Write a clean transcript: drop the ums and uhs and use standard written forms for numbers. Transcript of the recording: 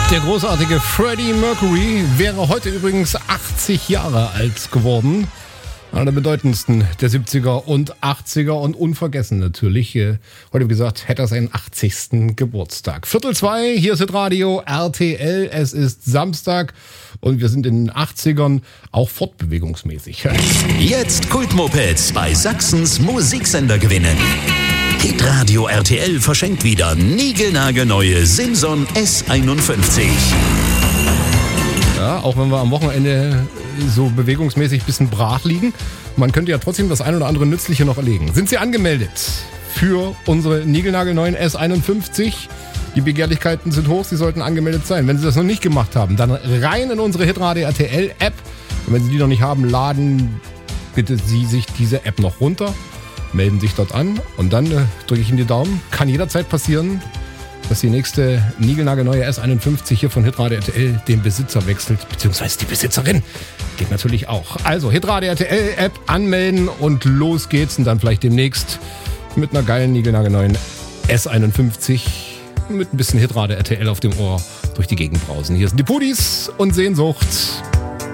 Der großartige Freddie Mercury wäre heute übrigens 80 Jahre alt geworden. Einer der bedeutendsten der 70er und 80er und unvergessen natürlich. Heute, wie gesagt, hätte er seinen 80. Geburtstag. 1:45, hier ist Radio RTL. Es ist Samstag und wir sind in den 80ern auch fortbewegungsmäßig. Jetzt Kultmopeds bei Sachsens Musiksender gewinnen. Hitradio RTL verschenkt wieder niegelnagelneue Simson S51. Ja, auch wenn wir am Wochenende so bewegungsmäßig ein bisschen brach liegen, man könnte ja trotzdem das ein oder andere Nützliche noch erlegen. Sind Sie angemeldet für unsere niegelnagelneuen S51? Die Begehrlichkeiten sind hoch, Sie sollten angemeldet sein. Wenn Sie das noch nicht gemacht haben, dann rein in unsere Hitradio RTL App. Und wenn Sie die noch nicht haben, laden bitte Sie sich diese App noch runter, melden sich dort an und dann drücke ich Ihnen die Daumen. Kann jederzeit passieren, dass die nächste niegelnagelneue S51 hier von Hitradio RTL den Besitzer wechselt, beziehungsweise die Besitzerin. Geht natürlich auch. Also Hitradio RTL App anmelden und los geht's. Und dann vielleicht demnächst mit einer geilen niegelnagelneuen S51 mit ein bisschen Hitradio RTL auf dem Ohr durch die Gegend brausen. Hier sind die Pudis und Sehnsucht.